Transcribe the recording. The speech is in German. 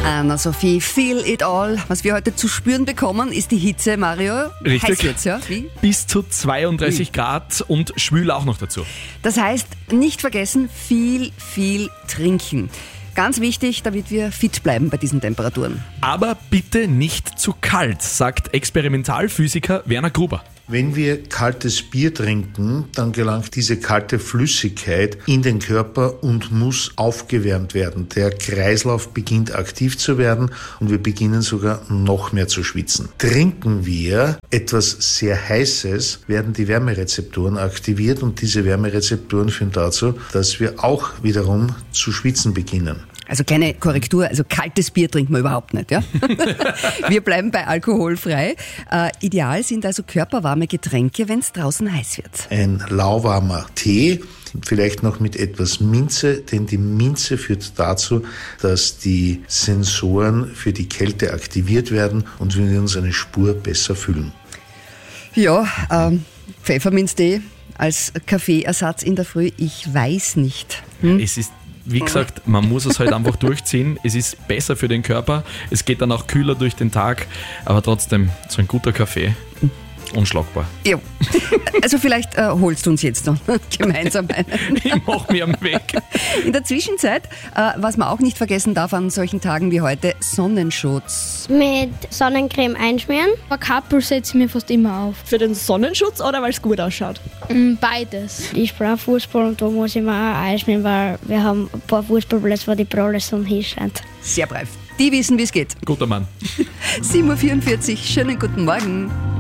Anna-Sophie, Feel It All. Was wir heute zu spüren bekommen, ist die Hitze, Mario. Richtig. Heiß jetzt, ja? Wie? Bis zu 32 Grad und schwül auch noch dazu. Das heißt, nicht vergessen, viel trinken. Ganz wichtig, damit wir fit bleiben bei diesen Temperaturen. Aber bitte nicht zu kalt, sagt Experimentalphysiker Werner Gruber. Wenn wir kaltes Bier trinken, dann gelangt diese kalte Flüssigkeit in den Körper und muss aufgewärmt werden. Der Kreislauf beginnt aktiv zu werden und wir beginnen sogar noch mehr zu schwitzen. Trinken wir etwas sehr Heißes, werden die Wärmerezeptoren aktiviert und diese Wärmerezeptoren führen dazu, dass wir auch wiederum zu schwitzen beginnen. Also keine Korrektur, also kaltes Bier trinken wir überhaupt nicht, ja? Wir bleiben bei alkoholfrei. Ideal sind also körperwarme Getränke, wenn es draußen heiß wird. Ein lauwarmer Tee, vielleicht noch mit etwas Minze, denn die Minze führt dazu, dass die Sensoren für die Kälte aktiviert werden und wir uns eine Spur besser fühlen. Ja, Pfefferminztee als Kaffeeersatz in der Früh, ich weiß nicht. Es ist, wie gesagt, man muss es halt einfach durchziehen. Es ist besser für den Körper. Es geht dann auch kühler durch den Tag. Aber trotzdem, so ein guter Kaffee, unschlagbar. Ja, also vielleicht holst du uns jetzt noch gemeinsam einen. Ich mache mich am Weg. In der Zwischenzeit, was man auch nicht vergessen darf an solchen Tagen wie heute, Sonnenschutz. Mit Sonnencreme einschmieren. Ein Kappel setze ich mir fast immer auf. Für den Sonnenschutz oder weil es gut ausschaut? Beides. Ich spiele Fußball und da muss ich mir auch einschmieren, weil wir haben ein paar Fußballplätze, wo die pralle Sonne hinscheint. Sehr brav. Die wissen, wie es geht. Guter Mann. 7.44 Uhr, schönen guten Morgen.